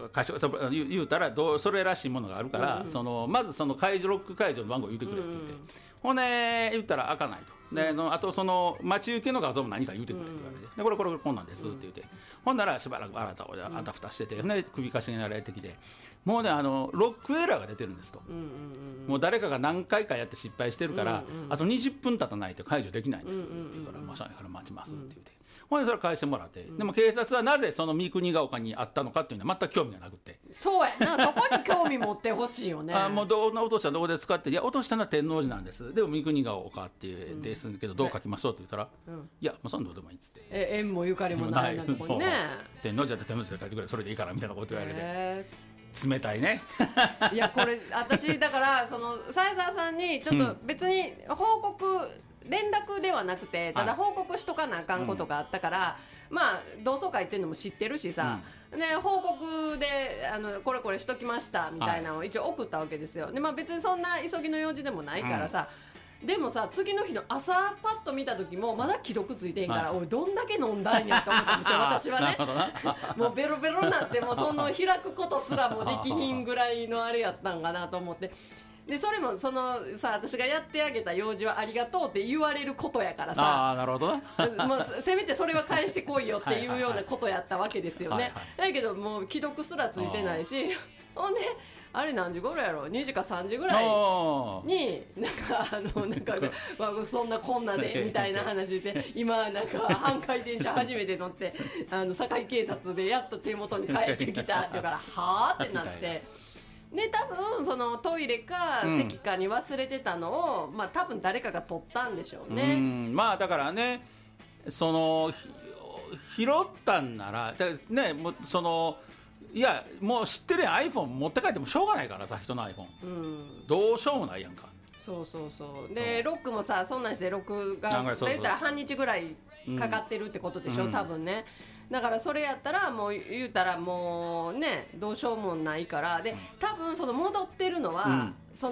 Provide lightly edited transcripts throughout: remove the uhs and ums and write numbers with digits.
言うたらそれらしいものがあるから、まずそのロック解除の番号言うてくれって言って、ほんで言ったら開かないと。であとその待ち受けの画像も何か言うてくれって言われて、でこれこんなんですって言って、ほんならしばらくあたふたしてて、ね、首かしげられてきて、もうねロックエラーが出てるんですと、もう誰かが何回かやって失敗してるから、あと20分経たないと解除できないんですって言うから、まあしゃあないから待ちますって言って、ほんでそれ返してもらって、でも警察はなぜその三国ヶ丘にあったのかっていうのは全く興味がなくて、 そうやな、そこに興味持ってほしいよね。 もうどんな落としたらどこですかって、いや落としたのは天王寺なんです、でも三国ヶ丘っていうですけどどう書きましょうって言ったら、いやもうそんなどうでもいいっつって、 縁もゆかりもないなとこにね、 天王寺だって天王寺で書いてくれ、それでいいからみたいなこと言われて、冷たいねいやこれ私だからその斉沢さんにちょっと別に報告、連絡ではなくて、ただ報告しとかなあかんことがあったから、まあ同窓会っていうのも知ってるしさ、で報告でこれこれしときましたみたいなのを一応送ったわけですよ。で、まあ、別にそんな急ぎの用事でもないからさ、でもさ次の日の朝パッと見た時もまだ既読ついてへんから、おいどんだけ飲んだんやと思ったんですよ私はねもうベロベロになってもうその開くことすらもできひんぐらいのあれやったんかなと思って、でそれもそのさ私がやってあげた用事はありがとうって言われることやからさ、 なるほどなもうせめてそれは返してこいよっていうようなことやったわけですよね。だけどもう既読すらついてないし、ほんであれ何時頃やろ、2時か3時ぐらいになんかそんなこんなでみたいな話で今なんか阪海電車初めて乗って堺警察でやっと手元に帰ってきたって言うからはあってなってで多分そのトイレか席かに忘れてたのを、まあ多分誰かが取ったんでしょうね。 まあだからね、その拾ったんならね、もうそのいやもう知ってるやん、 iPhone 持って帰ってもしょうがないからさ、人の iPhone、どうしようもないやんか。 そうでロックもさそんなんしてロックが言ったら半日ぐらいかかってるってことでしょ、多分ね。だからそれやったらもう言うたらもうねどうしようもないから、で多分その戻ってるのは、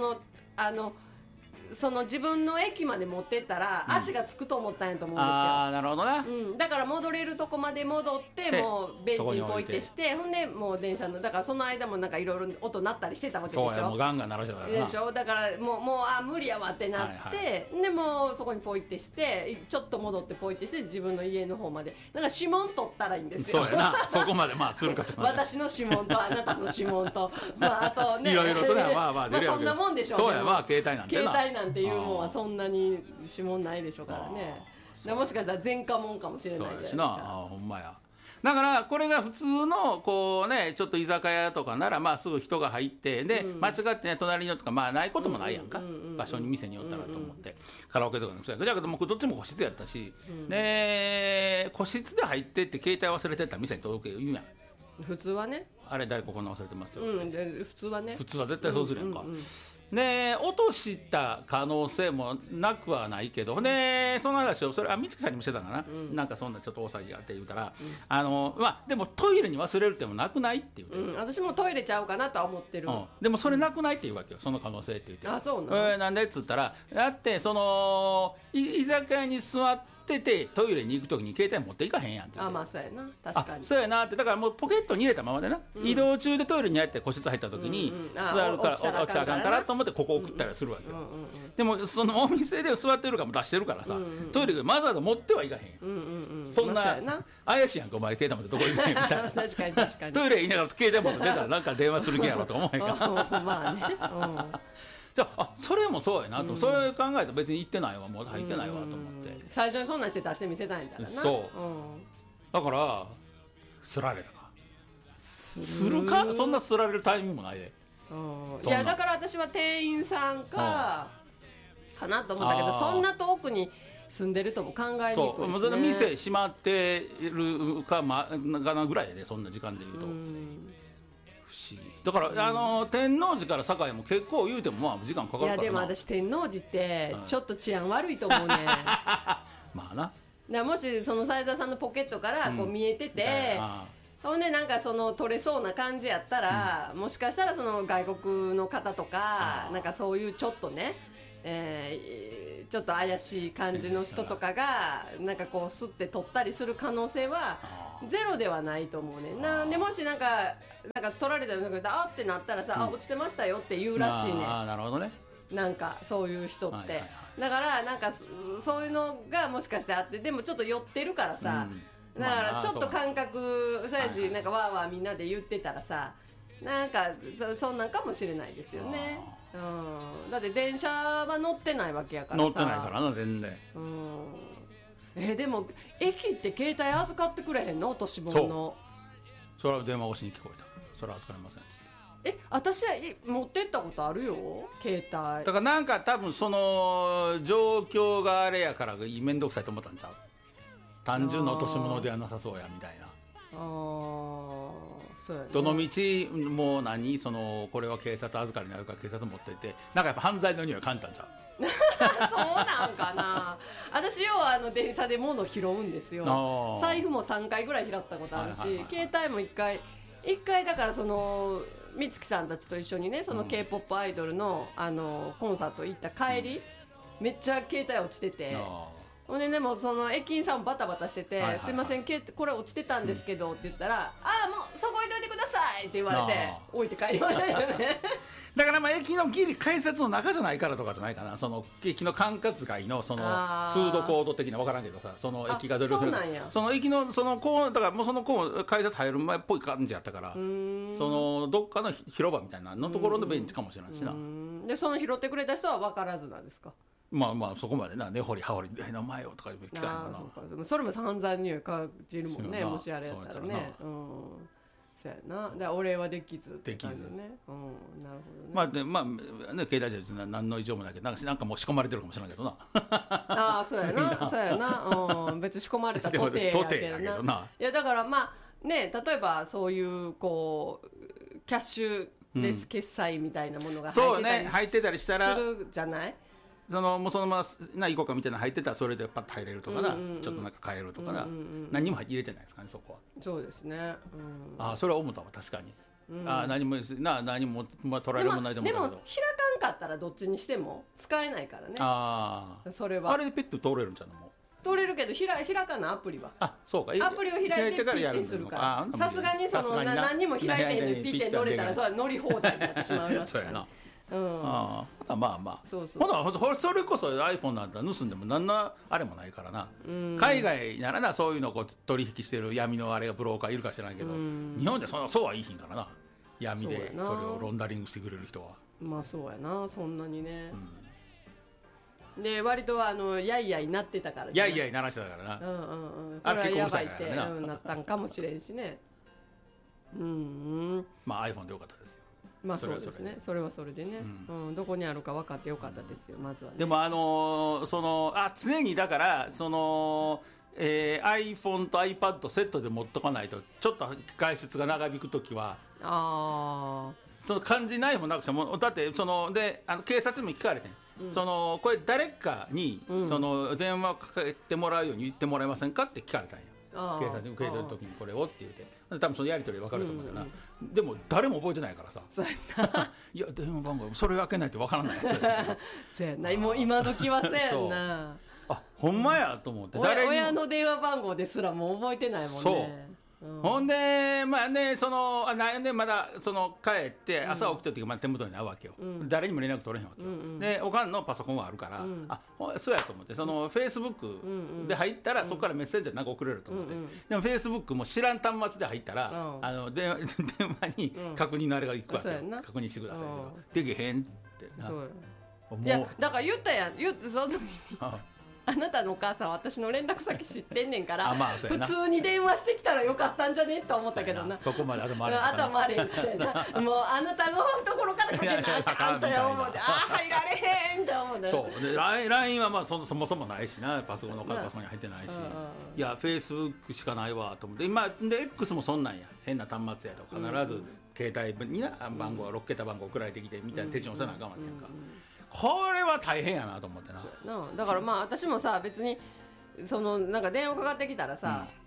その自分の駅まで持ってったら足がつくと思ったんやと思うんですよ。 なるほどな、 だから戻れるとこまで戻ってもうベンチにポイってして、ほんでもう電車のだからその間もなんかいろいろ音鳴ったりしてたわけでしょ。 そうや、もうガンガン鳴らしてたからなでしょ。だからもう無理やわってなって、でもうそこにポイってしてちょっと戻ってポイってして自分の家の方までなんか指紋取ったらいいんですよ。 そうやなそこまでまあするかと私の指紋とあなたの指紋とあとねいろいろとねまあそんなもんでしょ。 そうや、まあ携帯なんていうもんはそんなに指紋ないでしょうからね。もしかしたら前科もんかもしれないじゃないですか。 ほんまや。だからこれが普通のこうねちょっと居酒屋とかならまあすぐ人が入ってで、間違ってね隣のとかまあないこともないやんか、場所に店に寄ったらと思って、カラオケとかの人やけどもどっちも個室やったし、で個室で入ってって携帯忘れてったら店に届け言うやん普通はね。 あれ誰ここの忘れてますよ、 普通はね。 普通は絶対そうするやんか、で落とした可能性もなくはないけど、でその話をそれ美月さんにもしてたかな、なんかそんなちょっと大騒ぎがあって言うたら、まあでもトイレに忘れるってもなくないって言うて、 私もトイレちゃうかなとは思ってる、 でもそれなくないって言うわけよ、その可能性って言って。 あ、そうなの。 なんでっつったらだってその居酒屋に座っててトイレに行く時に携帯持っていかへんやんって言って。 まあそうやな、確かにそうやなって。だからもうポケットに入れたままでな、移動中でトイレに入って個室入った時に座るから落ちたらあかんからと思ってここ送ったりするわけよ、でもそのお店で座ってるからも出してるからさ、トイレでわざわざ持ってはいかへん、そんな怪しいやんかお前携帯持ってどこ行くねんみたいな確かにトイレ言いながら携帯持って出たらなんか電話する気やろと思うやんかまあね、 じゃあそれもそうやなと、それ考えたら別に行ってないわ、もう入ってないわと思って、 最初にそんなんして出して見せたいんだな。 そう、だからすられたかするか、そんなすられるタイミングもないで。 いやだから私は店員さんかなと思ったけど、そんな遠くに住んでるとも考えにくいしね。 そうもう店閉まってるかなぐらいで、そんな時間でいうと不思議だから、天王寺から堺も結構言うてもまあ時間かかるからな。 いやでも私天王寺ってちょっと治安悪いと思うねまあな、 もしその斉田さんのポケットからこう見えてて、ほんでなんかその取れそうな感じやったら、もしかしたらその外国の方とかなんかそういうちょっとね、ちょっと怪しい感じの人とかがなんかこうスッて取ったりする可能性はゼロではないと思うね。なんでもしなんか取られたよなんかあってなったらさ、落ちてましたよって言うらしいね。 なるほどね。 なんかそういう人って、 はいはいはい、 だからなんかそういうのがもしかしてあって、でもちょっと寄ってるからさ、だからちょっと感覚そうやし、なんかわーわーみんなで言ってたらさ、なんかそんなんかもしれないですよね。だって電車は乗ってないわけやからさ。 乗ってないからな全然。 でも駅って携帯預かってくれへんの、年分の。 それは電話越しに聞こえた。それは預かりません。 私は持ってったことあるよ、携帯。だからなんか多分その状況があれやから面倒くさいと思ったんちゃう。単純な落とし物ではなさそうやみたいな。 そうやね、 どの道もそのこれは警察預かりになるから警察持ってて、なんかやっぱ犯罪の匂い感じたんちゃう。 そうなんかな。私要は電車で物拾うんですよ。財布も3回ぐらい拾ったことあるし、携帯も1回だからその美月さんたちと一緒にね、その K-POP アイドルのコンサート行った帰り、めっちゃ携帯落ちてて、ほんででもその駅員さんバタバタしてて、すいませんこれ落ちてたんですけどって言ったら、もうそこ置いといてくださいって言われて置いて帰りましたよね。 だから駅のギリ改札の中じゃないからとかじゃないかな。その駅の管轄外のそのフードコード的な分からんけどさ、その駅がどれくらいその駅のそのこうだからもうそのこう改札入る前っぽい感じやったから、そのどっかの広場みたいなのところのベンチかもしれないしな。 でその拾ってくれた人は分からずなんですか。 まあそこまでな、根掘り葉掘り名前をとか言ってきたんやな。それも散々に感じるもんね、もしあれやったらね。そうやな。だからお礼はできずって感じね。なるほどね。 まあね、携帯じゃ何の異常もないけど、なんかもう仕込まれてるかもしれないけどな。 そうやな、そうやな。別に仕込まれたとてやけどな。いやだからまあね、例えばそういうこうキャッシュレス決済みたいなものが入ってたりしたらするじゃない。 もうそのまま行こうかみたいなの入ってたらそれでパッと入れるとかな、ちょっとなんか買えるとかな、何にも入れてないですかね、そこは。 そうですね。 それは思ったわ、確かに。何も取られるもないと思ったけど、 でも開かんかったらどっちにしても使えないからね。それはあれでペット通れるんじゃん。もう通れるけど開かな、アプリは。 そうか、 アプリを開いてピッてするから、さすがに何にも開いてんのにピッて乗れたらそれは乗り放題になってしまいますからね。 まあそれこそ iPhone なんて盗んでも何のあれもないからな。海外ならな、そういうのを取引してる闇のあれがブローカーいるか知らないけど、日本でそうはいいひんからな、闇でそれをロンダリングしてくれる人は。 まあそうやな、そんなにね。で割とやいやいなってたから、 やいやい鳴らしてたからな。 これはやばいってなったんかもしれんしね。 まあ iPhone でよかったですよ。 まあそうですね、それはそれでね、どこにあるか分かってよかったですよ、まずはね。 でも常にだからiPhone と iPad セットで持っとかないと、ちょっと外出が長引くときはその感じないもんなくしても、だってで警察にも聞かれてん、これ誰かに電話かけてもらうように言ってもらえませんかって聞かれたんや。警察に受け取るときにこれをって言って、多分そのやり取りで分かると思うんだよな。でも誰も覚えてないからさ、いや電話番号それを開けないと分からないそうやな、もう今時はそうやんな。 ほんまやと思って、 親の電話番号ですらもう覚えてないもんね。 ほんでまあね、まだ帰って朝起きた時まだ手元にないわけよ。誰にも連絡取れへんわけよ。でおかんのパソコンはあるから、そうやと思って、フェイスブックで入ったらそこからメッセージなんか送れると思って、でもフェイスブックも知らん端末で入ったら電話に確認のあれが行くわけよ。確認してくださいけどできへんってな。 いやだから言ったやん、その時にあなたのお母さんは私の連絡先知ってんねんから普通に電話してきたらよかったんじゃねと思ったけどな。 そこまで頭回れんからもうあなたのところからかけなあかんと思って入られへんって思って。 そうで LINE はまあそもそもないしな、パソコンに入ってないし、いや Facebook しかないわと思って、今で X もそんなんや、変な端末やと必ず携帯にな番号6桁番号送られてきてみたいな手順をせなあかんわけやんか。これは大変やなと思ってな。 だからまあ私もさ、別になんか電話かかってきたらさ、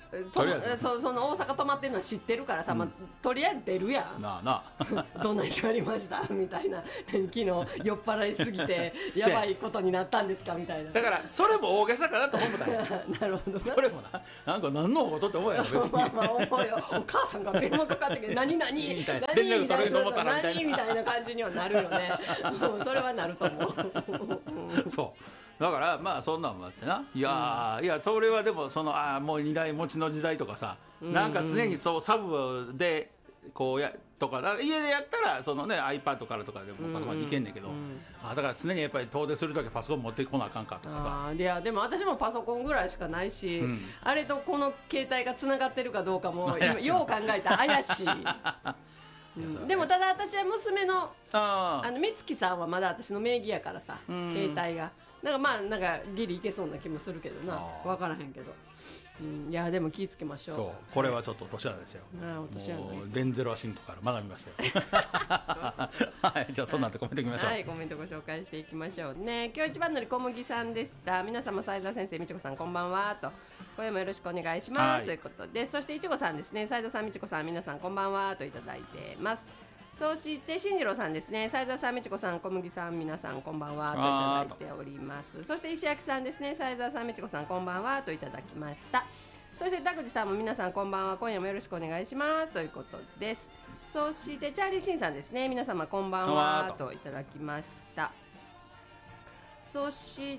とりあえずその大阪泊まってるのは知ってるからさ、まあ、とりあえず出るやん。 なあなあどんなにしありましたみたいな昨日酔っ払いすぎてやばいことになったんですかみたいな。 だからそれも大げさかなと思ったよなるほどな。 それもなんか何のことって思うやろ別にまあまあ思うよ。お母さんが電話かかってきて何何みたいな何連絡取れんと思ったらみたいな何みたいな感じにはなるよね。もうそれはなると思う。 そうだからまあそんなんもあってないや、いやそれはでももう二台持ちの時代とかさ、なんか常にそうサブでこうとか家でやったらそのね iPad からとかでもパソコンにいけんねんけど、だから常にやっぱり遠出するときパソコン持ってこなあかんかとかさ。 いやでも私もパソコンぐらいしかないし、あれとこの携帯がつながってるかどうかも今よう考えたら怪しい。でもただ私は娘の美月さんはまだ私の名義やからさ、携帯がなんかまあなんかギリいけそうな気もするけどな、分からへんけど、いやでも気ぃつけましょう。 そうこれはちょっと落とし穴ですよ。 落とし穴です。 デンゼル・ワシントンから学びましたよ。はい、じゃあそんなんでコメントいきましょう。 はい、コメントご紹介していきましょうね。今日一番乗り小麦さんでした。皆様斉沢先生、みちこさんこんばんはと。今夜もよろしくお願いします、ということで、そしていちごさんですね。斉沢さん、みちこさん、皆さんこんばんはといただいてます。そして進次郎さんですね。斉沢さん、みちこさん、小麦さん、皆さんこんばんはといただいております。そして石焼さんですね。斉沢さん、みちこさんこんばんはといただきました。そして田口さんも皆さんこんばんは、今夜もよろしくお願いしますということです。そしてチャーリーシンさんですね。皆様こんばんはといただきました。そ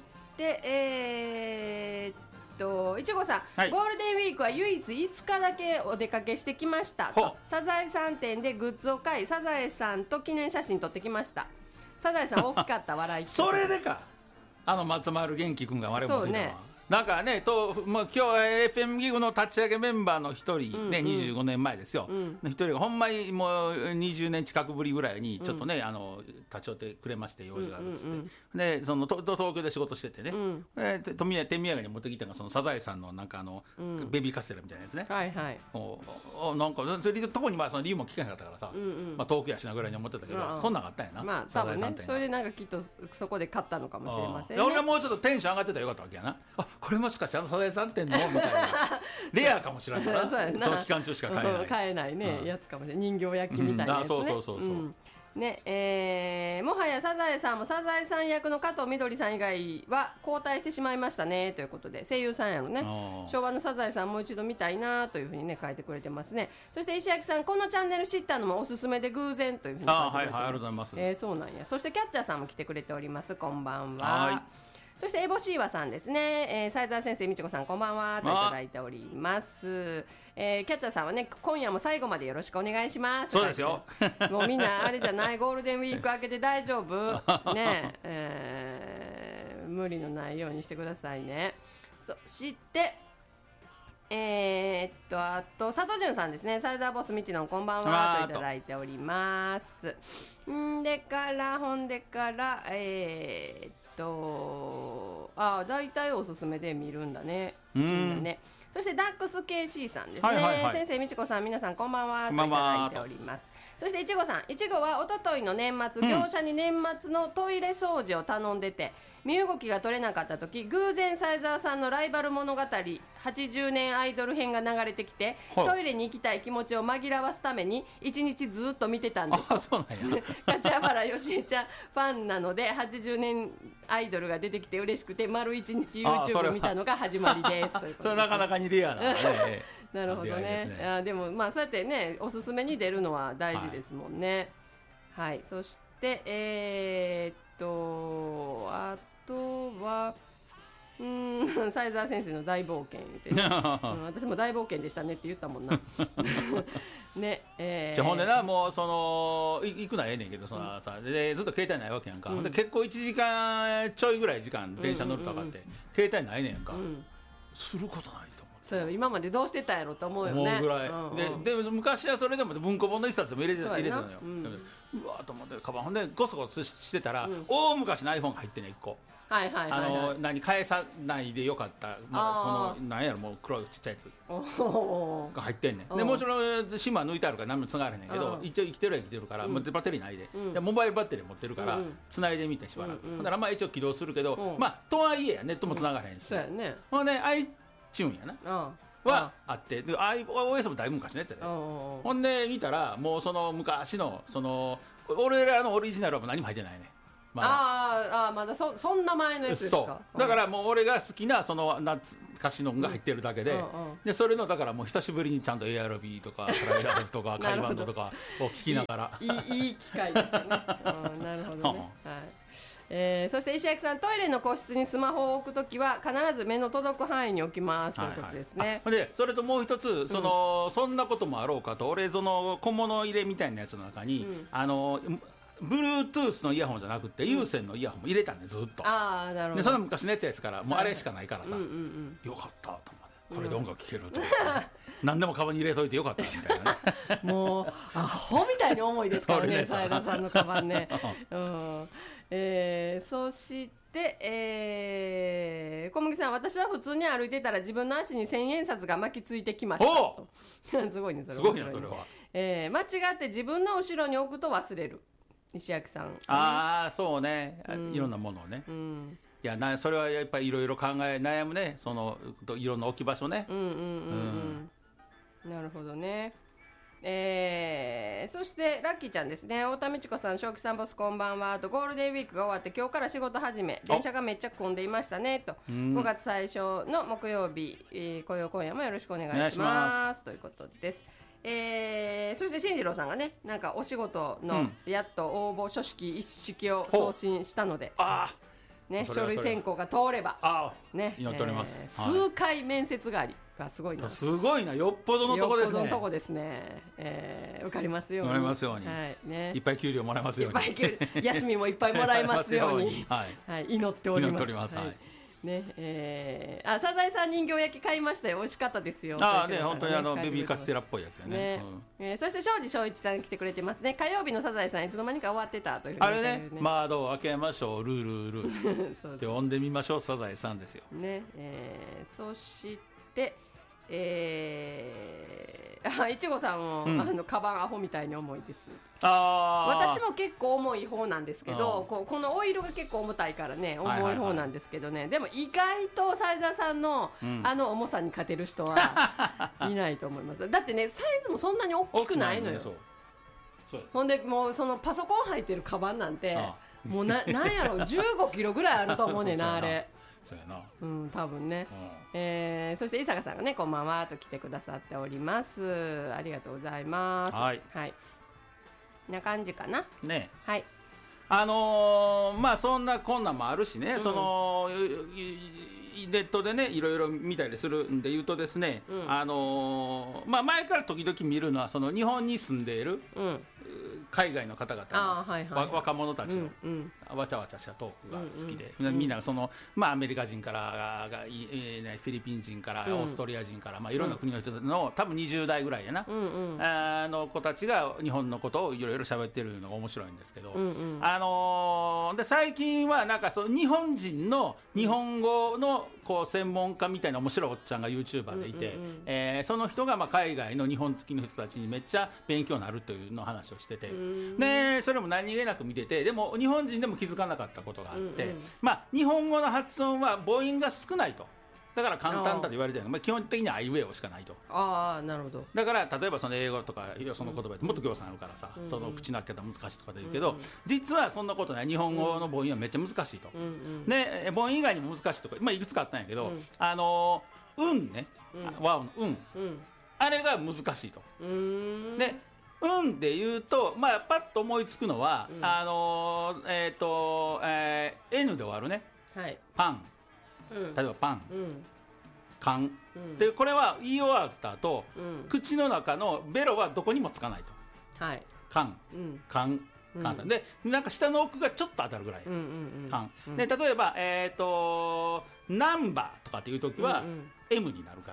していちごさん、はい、ゴールデンウィークは唯一5日だけお出かけしてきましたと。サザエさん店でグッズを買い、サザエさんと記念写真撮ってきました。サザエさん大きかった笑いそれでか松丸元気君が我々持っていたのはなんかね今日 FM ギグの立ち上げメンバーの一人ね、25年前ですよ、一人がほんまにもう20年近くぶりぐらいにちょっとね、立ち寄ってくれまして用事があるっつって、で東京で仕事しててね、手土産に持ってきたのがそのサザエさんのなんかベビーカステラみたいなやつね、 はいはい、 なんかそれで特にその理由も聞かなかったからさ、遠くやしなぐらいに思ってたけど、そんなんあったんやな、 まあ多分ね、それでなんかきっとそこで買ったのかもしれませんね。 俺はもうちょっとテンション上がってたらよかったわけやな。これもしかしてサザエさん店のみたいなレアかもしれないからその期間中しか買えないね、やつかもしれない。人形焼きみたいなやつね。 そうね、もはやサザエさんもサザエさん役の加藤みどりさん以外は交代してしまいましたねということで、声優さんやろね。昭和のサザエさんもう一度見たいなというふうにね書いてくれてますね。そして石焼さん、このチャンネル知ったのもおすすめで偶然というふうに書いてくれてます。 ありがとうございます。 そうなんや。そしてキャッチャーさんも来てくれております。こんばんは。そしてエボシーワさんですね。斉沢先生、みちこさんこんばんはといただいております。キャッチャーさんはね、今夜も最後までよろしくお願いします。 そうですよ。 もうみんなあれじゃない、ゴールデンウィーク明けて大丈夫ね、無理のないようにしてくださいね。そしてあと佐藤潤さんですね。サイザーボスみちのんこんばんはといただいております。ほんでから大体おすすめで見るんだね。みんなね。そしてダックス KC さんですね。先生、みちこさん、皆さんこんばんはといただいております。そしていちごさん、いちごは一昨日の年末、業者に年末のトイレ掃除を頼んでて、身動きが取れなかった時、偶然斉沢さんのライバル物語80年アイドル編が流れてきて、トイレに行きたい気持ちを紛らわすために1日ずっと見てたんです。 そうなんや。 柏原芳恵ちゃんファンなので80年アイドルが出てきて嬉しくて丸1日 YouTube 見たのが始まりですということで。 それなかなかにレアな、 なるほどね。でもまあそうやってね、おすすめに出るのは大事ですもんね。はい、そしてあとは斉沢先生の大冒険って、ね私も大冒険でしたねって言ったもんなね。 じゃほんでな、もうその行くのはええねんけど、そのさでずっと携帯ないわけやんか、で結構1時間ちょいぐらい時間電車乗るとかって、携帯ないねんか、することないと思う。 そう今までどうしてたんやろと思うよね。 思うぐらい、で昔はそれでも文庫本の一冊も入れてたのよ。うわーと思ってカバンほんでゴソゴソしてたら、大昔の iPhone が入ってんねん1個。何返さないでよかった、この何やろ、もう黒いちっちゃいやつが入ってんねん。でもちろんシムは抜いてあるから何もつながれへんねんけど、一応生きてるは生きてるから、バッテリーないで、モバイルバッテリー持ってるからつないでみてしばらく、ほんならまあ一応起動するけど、まあとはいえネットもつながれへんし、ほんでiTunes やなはあってで iOS もだいぶ昔のやつやで、ほんで見たらもうその昔のその俺らのオリジナルはもう何も入ってないね。まだまだそんな前のやつですか。 そうだからもう俺が好きなその懐かしのが入ってるだけで、でそれのだからもう久しぶりにちゃんと ARB とかトライラーズとかカイバンドとかを聞きながらいい機会でしたね。なるほどね。はい。そして石垣さん、トイレの個室にスマホを置くときは必ず目の届く範囲に置きますということですね。 でそれともう一つそんなこともあろうかと俺その小物入れみたいなやつの中に、Bluetooth のイヤホンじゃなくて有線のイヤホンも入れたんでずっと。 なるほど。 でその昔のやつですからもうあれしかないからさ、よかったと思ってこれで音楽聴けると何でもカバンに入れといてよかったみたいなねもうアホみたいに重いですからね斉田さんのカバンね。そして小麦さん、私は普通に歩いてたら自分の足に千円札が巻きついてきましたとすごいねそれ。 すごいなそれは。 間違って自分の後ろに置くと忘れる石垣さん。 そうね、いろんなものをね、いやそれはやっぱりいろいろ考え悩むね、そのいろんな置き場所ね。 なるほどね。そしてラッキーちゃんですね。太田美智子さん、正気さんボスこんばんはと、ゴールデンウィークが終わって今日から仕事始め、電車がめっちゃ混んでいましたねと、5月最初の木曜日、雇用今夜もよろしくお願いしますということです。そして進次郎さんがね、なんかお仕事のやっと応募書式一式を送信したので、ね、書類選考が通ればね、 祈っております。 数回面接がありがすごいな。 すごいな、よっぽどのとこですね。 よっぽどのとこですね。受かりますように。 受かりますように。 はいね。 いっぱい給料もらえますように。 いっぱい給料、休みもいっぱいもらえますように。 はい。 祈っております。 祈っております。はい。 ね、サザエさん人形焼き買いましたよ。美味しかったですよ。 ね、本当にベビーカステラっぽいやつやね。 そして庄司正一さん来てくれてますね。火曜日のサザエさんいつの間にか終わってたというふうに。 あれね、窓を開けましょうルールルって呼んでみましょうサザエさんですよ。 ね、そしていちごさんも、カバンアホみたいに重いです。私も結構重い方なんですけど、このオイルが結構重たいからね重い方なんですけどね、でも意外と斉田さんの、あの重さに勝てる人はいないと思います。だってねサイズもそんなに大きくないのよ。ほんでもうそのパソコン入ってるカバンなんてもうなんやろ15キロぐらいあると思うねんなあれ。 そうやな。 多分ね。そして伊坂さんがねこんばんはと来てくださっております。ありがとうございます。はい。な感じかな。 ね。 はい。 まあそんなこんなんもあるしね、そのネットでねいろいろ見たりするんで言うとですね、まあ前から時々見るのはその日本に住んでいる、海外の方々の若者たちのわちゃわちゃしたトークが好きで、みんなそのアメリカ人からフィリピン人からオーストリア人からいろんな国の人の多分20代ぐらいやなの子たちが日本のことをいろいろ喋ってるのが面白いんですけど、で最近はなんかその日本人の日本語のこう専門家みたいな面白いおっちゃんが YouTuber でいて、その人が海外の日本好きの人たちにめっちゃ勉強になるというの話をしてて、でそれも何気なく見てて、でも日本人でも気づかなかったことがあって、日本語の発音は母音が少ないと。だから簡単だと言われてるの、基本的にはアイウェイしかないと。 なるほど。 だから例えばその英語とかその言葉でもっと行さんあるからさ、その口の開け方難しいとかで言うけど、実はそんなことない。日本語の母音はめっちゃ難しいと。で母音以外にも難しいとか、いくつかあったんやけど、運ね、和音の運、あれが難しいと。で運で言うとパッと思いつくのは、N で終わるね、パン、例えばパン、缶、でこれは言い終わった後、口の中のベロはどこにもつかないと。缶、缶、関西でなんか下の奥がちょっと当たるぐらい、缶で例えばナンバーとかっていう時は M になるから、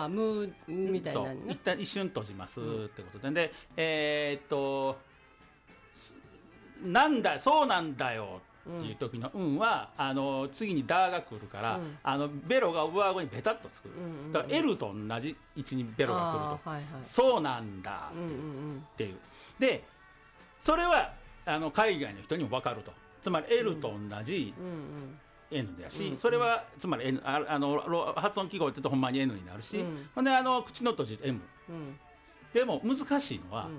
ムーみたいな、 ね、一旦一瞬閉じますってことで、なんだそうなんだよっていう時の運は次にダーが来るから、ベロが上顎にベタっとつく、だから L と同じ位置にベロが来ると、そうなんだっていう、でそれは海外の人にも分かると。つまり L と同じ N だし、 うんそれはつまり N 発音記号って言うとほんまに N になるし、 うんほんで口の閉じる M うんでも難しいのは、 うん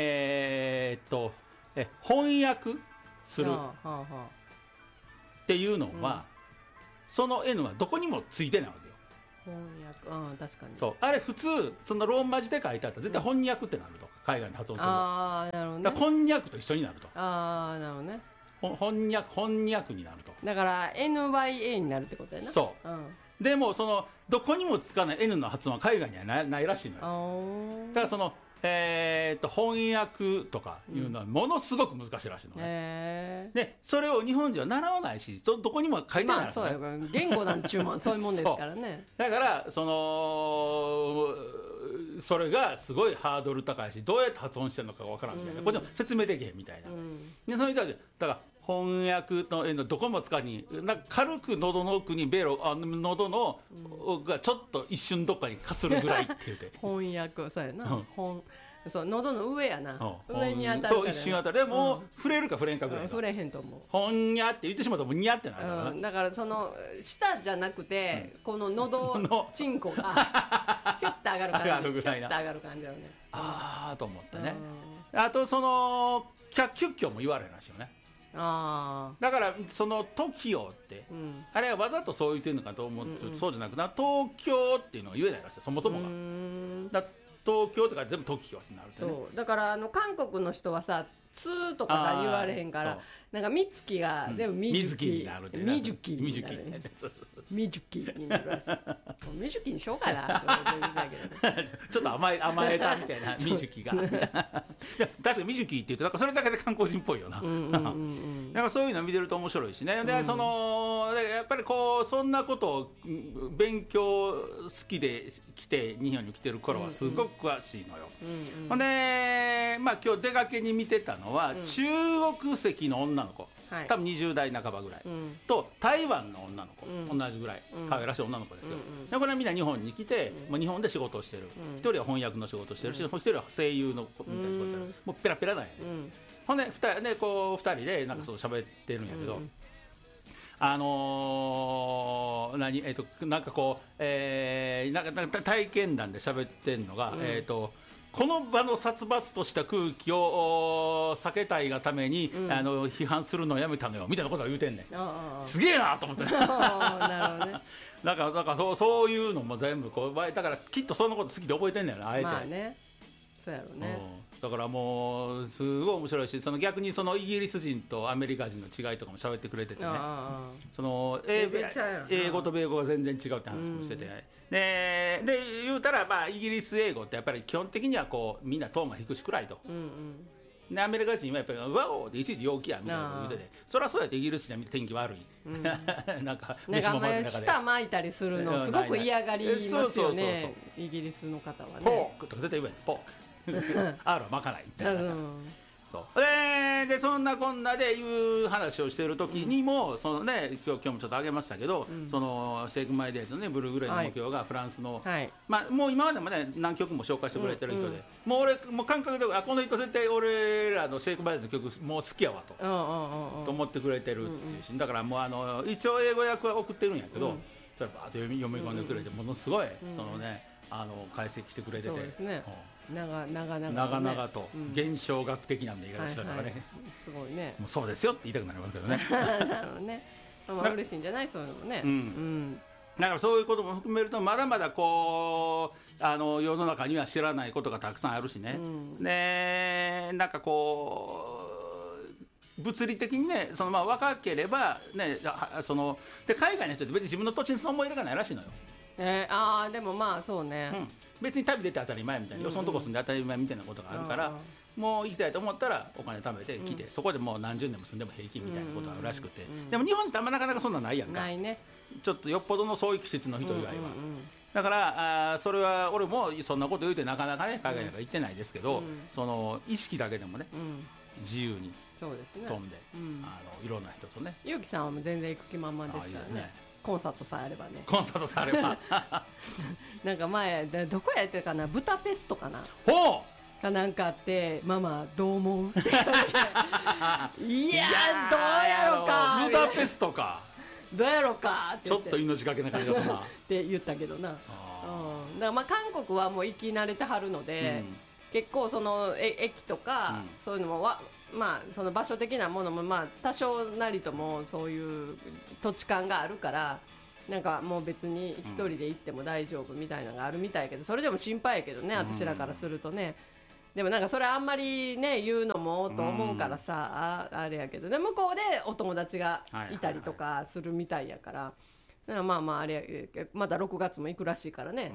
翻訳するはあはあはっていうのは、その N はどこにもついてないわけよ。 翻訳確かにそうあれ普通そのローマ字で書いてあったら絶対翻訳ってなると、海外に発音するとああなるほどねだからこんにゃくと一緒になるとああなるほどね翻訳になると。 だから NYA になるってことやなそううんでもそのどこにもつかない N の発音は海外にはないらしいのよ。 あーだからその翻訳とかいうのはものすごく難しいらしいのね、 へでそれを日本人は習わないしどこにも書いてないのね、 まあそうや言語なんちゅうもんそういうもんですからねだからそれがすごいハードル高いしどうやって発音してるのかわからんみたいな、こっちも説明できへんみたいな、でそれだけだから翻訳のどこも使わになんか軽く喉の奥に喉の、がちょっと一瞬どっかにかするぐらいって言うて翻訳そうやな、 うんそう喉の上やな、 うん上に当たるからそう一瞬当たるでも、触れるか触れんかぐらい触れへんと思うほんにゃって言ってしまったらもうにゃってなるからな、 だからその舌じゃなくて、この喉のチンコがヒュッて上がる感じ上がるぐらいなヒュッて上がる感じだよねああと思ってね、あとそのキャッキュッキョも言われるらしいよね。 あだからその TOKIO って、あれはわざとそう言ってるのかと思ってる、そうじゃなくな東京っていうのは言えないらしいそもそもが、だ東京とか全部 TOKIO ってなるとね。 そうだから韓国の人はさツーとかが言われへんからなんかみつきが全部水木になるってみじゅきみじゅきみじゅきになるらしいみじゅきにしようかなと思って言ってたけどちょっと甘えたみたいなみじゅきがいや確かにみじゅきって言うとなんかそれだけで韓国人っぽいよな、なんかそういうの見てると面白いしね。でそのやっぱりこうそんなことを勉強好きで来て日本に来てる頃はすごく詳しいのよ。ほんでまあ今日出かけに見てたのは、中国籍の女の子、多分20代半ばぐらい、と台湾の女の子、同じぐらい可愛らしい女の子ですよ、でこれはみんな日本に来て、もう日本で仕事をしてる、一人は翻訳の仕事をしてるし、一人は声優の子みたいなことで、もうペラペラなんやね、ほんで2人でなんかそう喋ってるんやけど、なんかこう、なんか体験談で喋ってんのが、この場の殺伐とした空気を避けたいがために、批判するのをやめたのよみたいなことを言うてんねん。すげえなと思ってなるほどねなんかそういうのも全部こうだからきっとそのこと好きで覚えてんねんなあえて。 まあねそうやろうね、 だからもうすごい面白いし、その逆にそのイギリス人とアメリカ人の違いとかも喋ってくれててね、その英語と米語が全然違うって話もしてて、で言うたらまあイギリス英語ってやっぱり基本的にはこうみんなトーンが低しくらいと、でアメリカ人はやっぱりワオって一時陽気やみたいなこと言ってて、そりゃそうやってイギリス人は天気悪い、なんか飯もまずい中で舌巻いたりするのすごく嫌がりますよね、イギリスの方はね。 ポークとか絶対言わない、ポークR は巻かないみたいな、そうでそんなこんなでいう話をしている時にも、そのね今日もちょっと挙げましたけど、そのシェイクマイデイズのねブルーグレイの目標がフランスの、まあもう今までもね何曲も紹介してくれてる人で、もう俺もう感覚でこの人絶対俺らのシェイクマイデイズの曲もう好きやわと思ってくれてるっていうし、だからもう一応英語訳は送ってるんやけど、それバーッと読み込んでくれて、ものすごいそのね解析してくれてて。 長 々と現象学的な言い方したからね、 すごいね、 もうそうですよって言いたくなりますけどねなるほどね、まあ嬉しいんじゃないそういうのもね、 だからそういうことも含めるとまだまだこう世の中には知らないことがたくさんあるしね、でなんかこう物理的にねまあ若ければねで海外の人って別に自分の土地にその思い入れがないらしいのよ。 でもまあそうね、 別に旅出て当たり前みたいな、よそのとこ住んで当たり前みたいなことがあるから、もう行きたいと思ったらお金貯めて来て、そこでもう何十年も住んでも平気みたいなことがあるらしくて、でも日本人ってあんまなかなかそんなないやんか、 ないね、 ちょっとよっぽどのそういう季節の人以外は、だからそれは俺もそんなこと言うてなかなかね海外なんか行ってないですけど、その意識だけでもね、自由に飛んで、いろんな人とね。 ゆうきさんはもう全然行く気満々ですからね、コンサートさえあればね。 コンサートさえあればなんか前どこやってるかな、ブタペストかなかなんかあって、ママどう思うっていやどうやろか、 ブタペストか、 どうやろうかってちょっと命がけな感じがするなって言ったけどな、だからまあ韓国はもう生き慣れてはるので、結構その駅とか、そういうのもまあその場所的なものもまあ多少なりともそういう土地勘があるからなんかもう別に一人で行っても大丈夫みたいなのがあるみたいやけど、それでも心配やけどね、私らからするとね。でもなんかそれあんまりね言うのもと思うからさ、あれやけどね、向こうでお友達がいたりとかするみたいやから、だからまあまああれまた6月も行くらしいからね、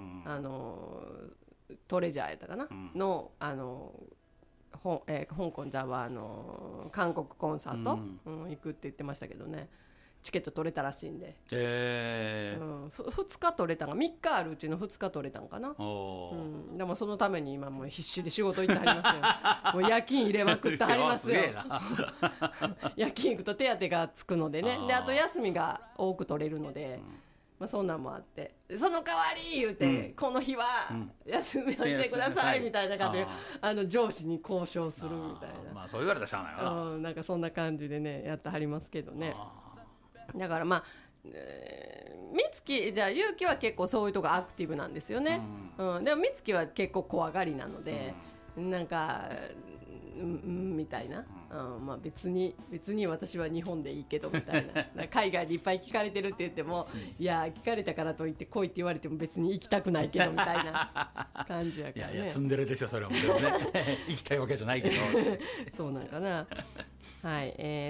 トレジャーやったかな、の香港じゃは韓国コンサート、行くって言ってましたけどね、チケット取れたらしいんで、2日取れたんが3日あるうちの2日取れたんかな、でもそのために今もう必死で仕事行ってはりますよもう夜勤入れまくってはりますよ夜勤行くと手当がつくのでね、であと休みが多く取れるので、まあ、そんなんもあって、その代わり言うて、この日は休みをしてくださいみたいな感じで上司に交渉するみたいな、 まあそう言われたらしゃあないわな、 なんかそんな感じでねやってはりますけどね。だからまあ美月じゃあ結城は結構そういうとこアクティブなんですよね、でも美月は結構怖がりなので、なんかみたいな、まあ、別に私は日本でいいけどみたいな海外でいっぱい聞かれてるって言っても、いや聞かれたからといって来いって言われても別に行きたくないけどみたいな感じやからね。 いやツンデレですよそれはもちろんね行きたいわけじゃないけどそうなんかな。はい、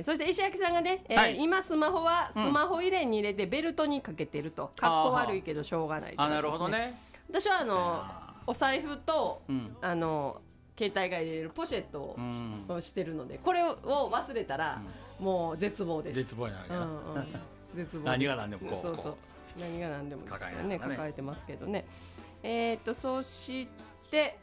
そして石焼さんがね、今スマホ入れに入れてベルトにかけてると、かっこ悪いけどしょうがない、 なるほどね。 私はお財布と、携帯が入れるポシェットをしてるので、これを忘れたらもう絶望です。 絶望になるよ、 絶望。 何が何でもこう、 そう何が何でもですからね、抱えてますけどね。そして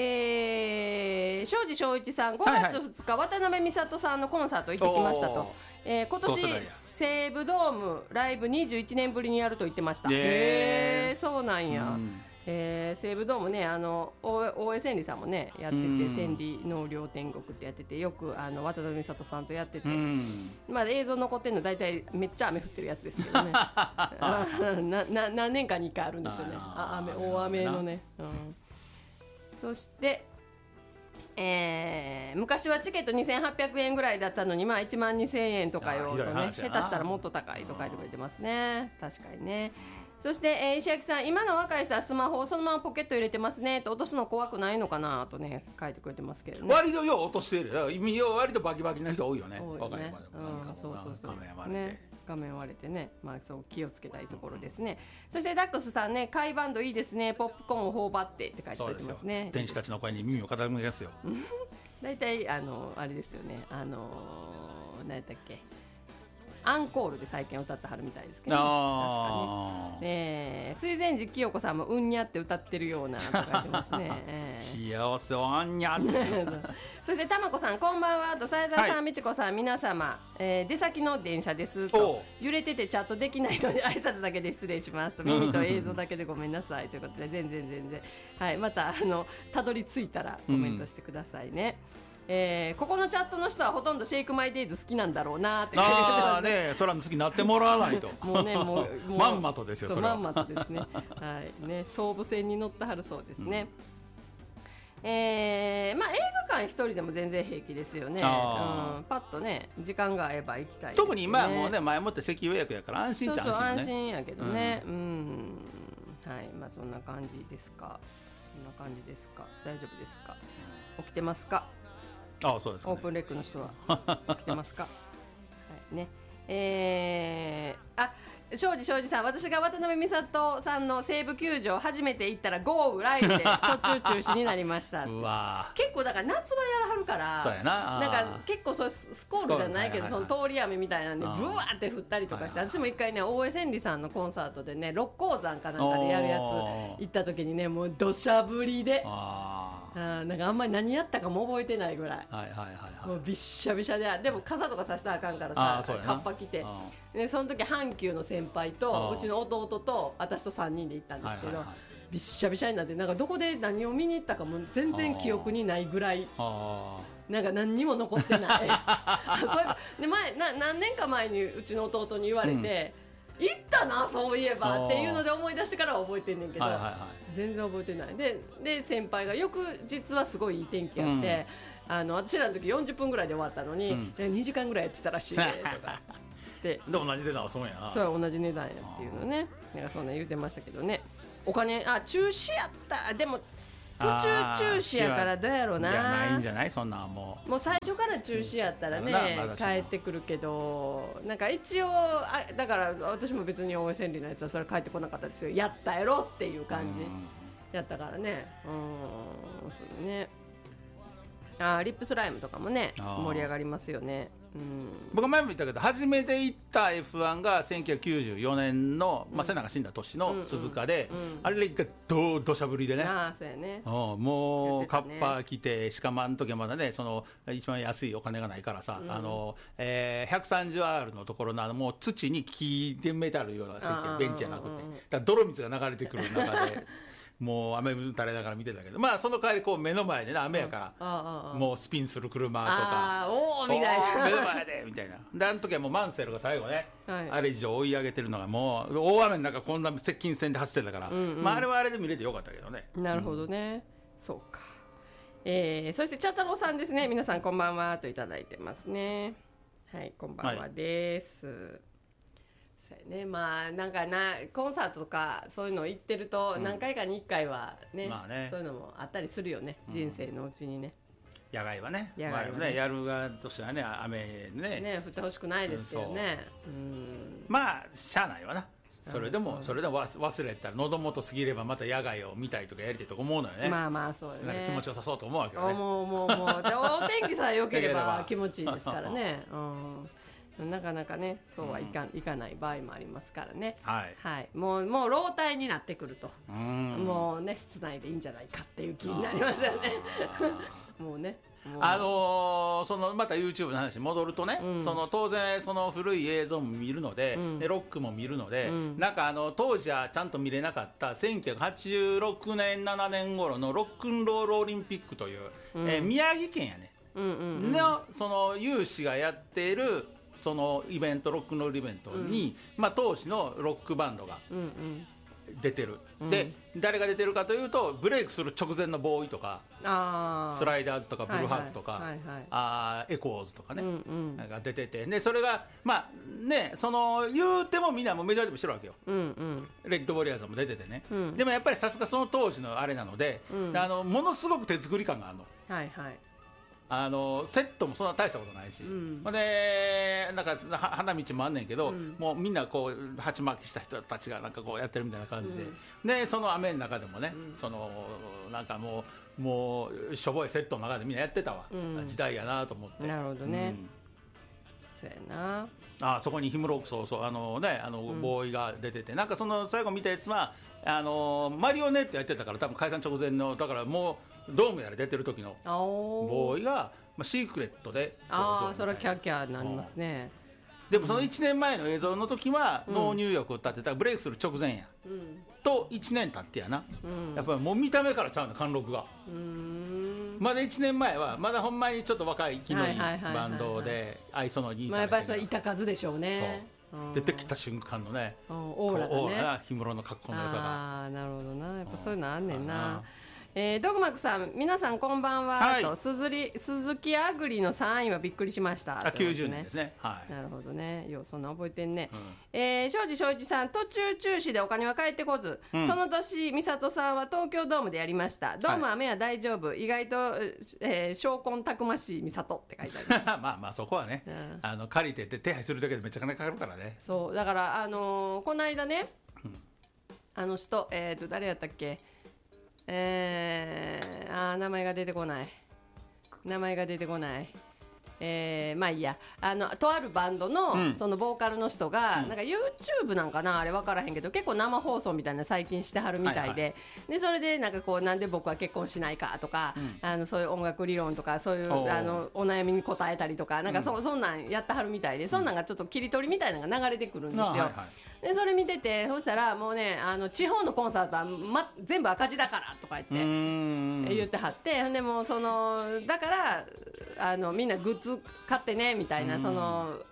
庄司正一さん5月2日、渡辺美里さんのコンサート行ってきましたと、今年西武ドームライブ21年ぶりにやると言ってました。そうなんや、西武ドームね、大江千里さんもねやってて、千里納涼天国ってやってて、よく渡辺美里さんとやってて、まあ映像残ってるの大体めっちゃ雨降ってるやつですけどね何年かに1回あるんですよね、大雨のね、そして、昔はチケット2800円ぐらいだったのに、まあ1万2000円とかよとね、下手したらもっと高いと書いてくれてますね。確かにね。そして、石焼さん、今の若い人はスマホをそのままポケット入れてますねと、落とすの怖くないのかなとね書いてくれてますけどね。 割とよう落としてる、割とバキバキな人多いよね。若い子でもそう画面割れて、 画面割れてね、まあそう気をつけたいところですね。そしてダックスさんね、貝バンドいいですね、ポップコーンを頬張ってって書いてくれてますね。 天使たちの声に耳を傾けますよだいたいあれですよね、何やったっけ、アンコールで最近歌ってはるみたいですけど、ね、確かに、水前寺清子さんもうんにゃって歌ってるようなと書いてますね、 幸せをあんにゃってそしてたまこさんこんばんはと、さやざさん、みちこさん、皆様、出先の電車ですと、揺れててチャットできないので挨拶だけで失礼しますと、耳と映像だけでごめんなさいということで、全然、はい、またたどり着いたらコメントしてくださいね。ここのチャットの人はほとんどシェイクマイデイズ好きなんだろうなって書いてますね。 空の好きになってもらわないともうねもうまんまとですよ、それはまんまとですねはいね、総武線に乗ってはるそうですね。まあ映画館一人でも全然平気ですよね。パッとね時間が合えば行きたいですよね。 特に今はもうね前もって席予約やから安心っちゃ安心ね。 そう安心やけどね、はい、まあそんな感じですか。大丈夫ですか。起きてますか。 そうですね、 オープンレックの人は起きてますかはいね。庄司さん、私が渡辺美里さんの西武球場初めて行ったら豪雨雷雨で途中中止になりましたうわ結構だから夏場やらはるから、 そうやな、 なんか結構そうスコールじゃないけど、その通り雨みたいなんでブワーって降ったりとかして、私も一回ね大江千里さんのコンサートでね六甲山かなんかでやるやつ行った時にね、もう土砂降りでなんかあんまり何やったかも覚えてないぐらい、もうびっしゃびしゃで、でも傘とかさしたらあかんからさ、カッパ着て、でその時阪急の先輩とうちの弟と私と3人で行ったんですけど、びっしゃびしゃになって、なんかどこで何を見に行ったかも全然記憶にないぐらい、なんか何にも残ってないそういえばで何年か前にうちの弟に言われて、 行ったなそういえばっていうので思い出してからは覚えてんねんけど、 はいはいはい、 全然覚えてないで先輩が翌日はすごいいい天気あって、私らの時40分ぐらいで終わったのに、2時間ぐらいやってたらしいねとかで同じ値段はそうやな、 そう同じ値段やっていうのね、なんかそんな言うてましたけどね。お金中止やったでも途中中止やからどうやろうな、 じゃないんじゃない、そんなんもう最初から中止やったらね、帰ってくるけどなんか一応だから私も別に大江千里のやつはそれ帰ってこなかったですよ、やったやろっていう感じやったからね。そうね、リップスライムとかもね盛り上がりますよね。 僕は前も言ったけど初めて行った F1 が1994年の、瀬名が死んだ年の鈴鹿で、あれが土砂降りでね、 そうやね、 もうカッパ着て、しかもあの時はまだねその一番安いお金がないからさ、130R のところのもう土に木で埋めてあるような席ベンチじゃなくて、だから泥水が流れてくる中でもう雨垂れながら見てたけど、その代わりこう目の前でね雨やから、もうスピンする車とかおーみたいな目の前でみたいな。であの時はもうマンセルが最後ね、あれ以上追い上げてるのがもう大雨の中こんな接近戦で走ってたから、あれはあれで見れてよかったけどね。 なるほどね、そうか。そして茶太郎さんですね、皆さんこんばんはといただいてますね。はい、こんばんはです。そうやね、なんかコンサートとかそういうの行ってると何回かに1回はね、そういうのもあったりするよね、人生のうちにね。 野外はね、やる側としてはね、雨ね降ってほしくないですよね。 しゃあないわな。それでも忘れたら喉元過ぎればまた野外を見たいとかやりたいとか思うのよね。 そうよね。 なんか気持ちよさそうと思うわけよね。 もうでお天気さえ良ければ気持ちいいですからね。なかなかねそうはいかない場合もありますからね。はい、もう老体になってくると、もうね室内でいいんじゃないかっていう気になりますよね。もうね。 そのまた YouTube の話に戻るとね、その当然その古い映像も見るので、ロックも見るので、なんか当時はちゃんと見れなかった1986年7年頃のロックンロールオリンピックという、宮城県やね、のその有志がやっているそのイベント、ロックンロールイベントに、当時のロックバンドが出てる、で誰が出てるかというとブレイクする直前のボーイとかスライダーズとかブルーハーツとか、エコーズとかね、が出てて、でそれがその言うてもみんなもメジャーでもしてるわけよ、レッドウォリアーズも出ててね、でもやっぱりさすがその当時のあれなので、ものすごく手作り感があるの。セットもそんな大したことないし、でなんか花道もあんねんけど、もうみんなこう鉢巻きした人たちがなんかこうやってるみたいな感じで、でその雨の中でもね、そのなんかもうしょぼいセットの中でみんなやってたわ、時代やなと思って。 なるほどね、そうやな。 そこにヒムロックボーイが出てて、なんかその最後見たやつはマリオネットやってたから、多分解散直前の、だからもうドームやら出てる時のボーイが、シークレットでそれはキャーキャーなりますね。 でもその1年前の映像の時はノーニューヨークを歌ってた、ブレイクする直前や、と1年経ってやな、やっぱりもう見た目からちゃうの、貫禄が。まだ1年前はまだほんまにちょっと若い気のいいバンドで愛想のいいちゃんやっぱりそれ板数でしょうね。 出てきた瞬間のね、 オーラがね、 氷室の格好の良さが。 なるほどな、やっぱそういうのあんねんな。ドグマクさん、皆さんこんばんは、と鈴木あぐりの3位はびっくりしました。 90年ですね。 なるほどね、ようそんな覚えてんね。庄司正一さん、途中中止でお金は返ってこず、その年美里さんは東京ドームでやりました。ドーム雨は大丈夫、意外と証拠たくましい美里って書いてある。 そこはね、借りて手配するだけでめっちゃ金かかるからね。 そうだからこの間ね、あの人誰やったっけ、名前が出てこない、まあいいや、とあるバンドの、そのボーカルの人が、なんか YouTube なんかな、あれ分からへんけど結構生放送みたいな最近してはるみたいで、でそれでなんかこうなんで僕は結婚しないかとか、そういう音楽理論とかそういうお悩みに答えたりとか、なんかそんなんやってはるみたいで、そんなんがちょっと切り取りみたいなのが流れてくるんですよ。でそれ見てて、そしたらもうね、地方のコンサートは、全部赤字だからとか言ってはって、でもだからみんなグッズ買ってねみたいな、その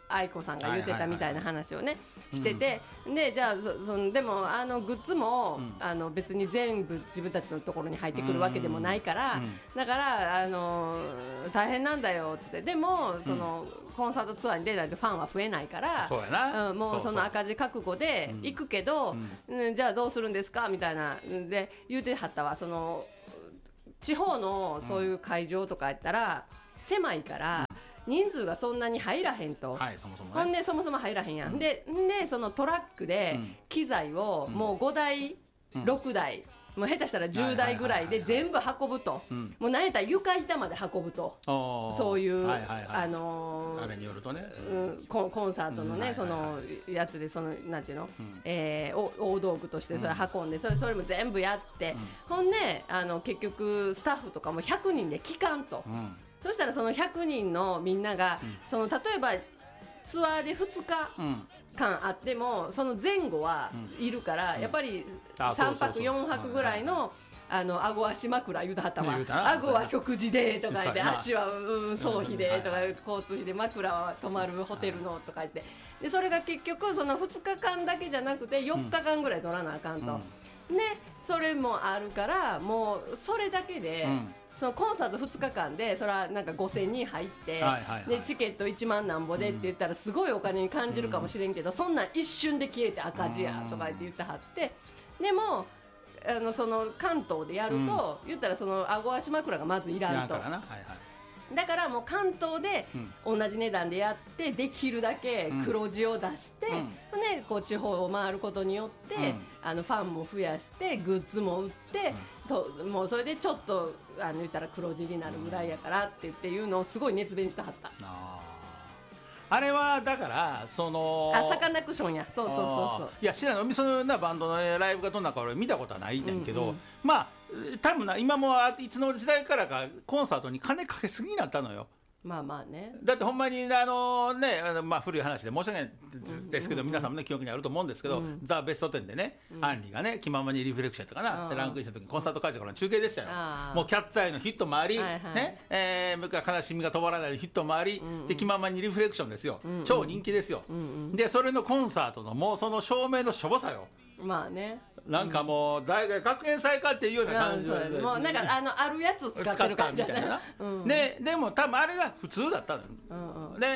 愛子さんが言ってたみたいな話をねしてて、でじゃあでもグッズも、別に全部自分たちのところに入ってくるわけでもないから、だから大変なんだよって言って、でもコンサートツアーに出ないとファンは増えないから、 そうやな、 もうその赤字覚悟で行くけど、じゃあどうするんですかみたいなで言うてはったわ。地方のそういう会場とかやったら狭いから人数がそんなに入らへんと、 はいそもそもね、 ほんでそもそも入らへんやん、でそのトラックで機材をもう5台、6台もう下手したら10台ぐらいで全部運ぶと、もう何やったら床板まで運ぶと、そういう、あれによるとね、 コンサートのね、そのやつでなんていうの、大道具としてそれ運んで、それも全部やって、ほんで結局スタッフとかも100人で帰還と、そしたらその100人のみんなが、例えばツアーで2日間あってもその前後はいるから、やっぱり3泊4泊ぐらいの顎足枕言うたはったわ、顎は食事でとか言って、足は総費でとか、交通費で、枕は泊まるホテルのとか言って、でそれが結局その2日間だけじゃなくて4日間ぐらい取らなあかんと、ね、それもあるからもうそれだけで、そのコンサート2日間でそれはなんか5000人入って、でチケット1万なんぼでって言ったらすごいお金に感じるかもしれんけど、そんなん一瞬で消えて赤字やとか言ってはって、でもその関東でやると、言ったらその顎足枕がまずいらんと、だからもう関東で同じ値段でやってできるだけ黒字を出して、ね、こう地方を回ることによって、ファンも増やしてグッズも売って、もうそれでちょっと言ったら黒字になるぐらいやからっていうのをすごい熱弁してはった。 あれはだからサカナクションや、そういや知らない、そのようなバンドのライブがどんなか俺見たことはないんだけど、まあ多分今もいつの時代からかコンサートに金かけすぎになったのよ。 まあまあね、 だってほんまに古い話で申し訳ないですけど、皆さんもね記憶にあると思うんですけど、ザ・ベスト10でね、アンリがね気ままにリフレクションやったかな、ランクインした時にコンサート会場からの中継でしたよ。もうキャッツアイのヒットもあり、悲しみが止まらないヒットもあり、で気ままにリフレクションですよ、超人気ですよ、でそれのコンサートのもうその照明のしょぼさよ。 まあね、 なんかもう大学学園祭かっていうような感じで、 もうなんかあるやつを使ってる感じみたいな、 でも多分あれが普通だったの、で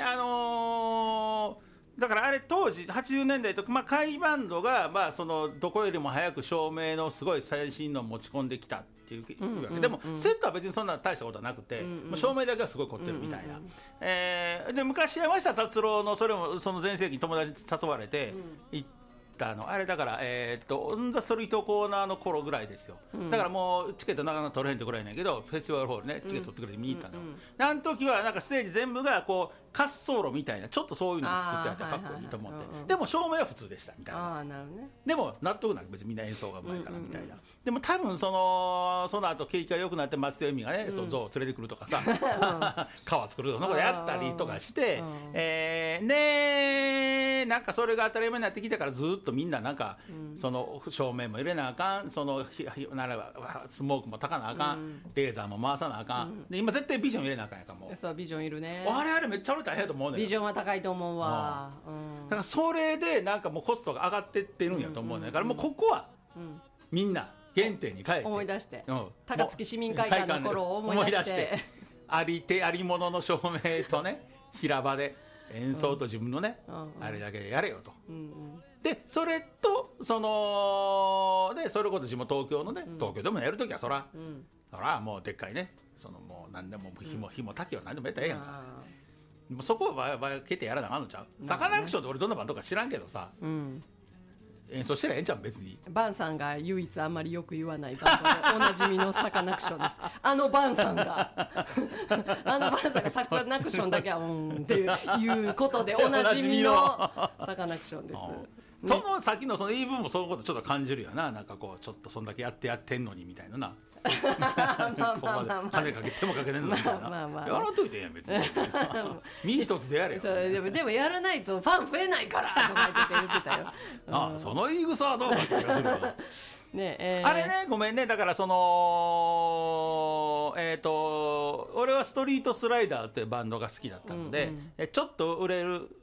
だからあれ当時80年代とか、下位バンドがそのどこよりも早く照明のすごい最新のを持ち込んできたっていうわけでも、セットは別にそんな大したことはなくて、照明だけはすごい凝ってるみたいな、で昔山下達郎のそれもその全盛期に友達に誘われて行ってあれだからオン・ザ・ストリートコーナーの頃ぐらいですよ、だからもうチケットなかなか取れへんってぐらいなんやけど、フェスティバルホールねチケット取ってくれて見に行ったのよ、あの時はなんかステージ全部がこう滑走路みたいなちょっとそういうのを作ってあってかっこいいと思って、でも照明は普通でしたみたいな、でも納得なく別にみんな演奏がうまいからみたいな、でも多分その後景気が良くなって松田由美がね、象を連れてくるとかさ川作るとかそのことやったりとかして、なんかそれが当たり前になってきたからずっとみんななんか、その照明も入れなあかん、ならばスモークもたかなあかん、レーザーも回さなあかん、で今絶対ビジョン入れなあかんやから、もうそうビジョンいるね、 あれめっちゃ俺大変やと思うねん。 ビジョンは高いと思うわ、 だからそれでなんかもうコストが上がってってるんやと思うねん、だからもうここはみんな原点に帰って思い出して、高槻市民会館の頃を思い出してありものの照明とね平場で演奏と自分のね、あれだけやれよと、でそれとそれこそ地元東京のね、東京でもやるときはそらもうでっかいね、もう何でも火も滝は何でもやったらええやんか、そこは分けてやらなあかんのちゃう。サカナクションって俺どんなバンドか知らんけどさ、演奏してらええんちゃう別に。 バンさんが唯一あんまりよく言わないバンドでおなじみのサカナクションです。バンさんがサカナクションだけはっていうことでおなじみのサカナクションです。 その先のその言い分もそういうことちょっと感じるよな、なんかこうちょっとそんだけやってんのにみたいなな。ここまで金かけてもかけてんのみたいな、やらんといてええやん別に身一つでやれよ。 でもやらないとファン増えないからとか言ってたよその言い草はどうかって気がするよね、 あれね、ごめんね、だから俺はストリートスライダーズというバンドが好きだったので、ちょっと売れる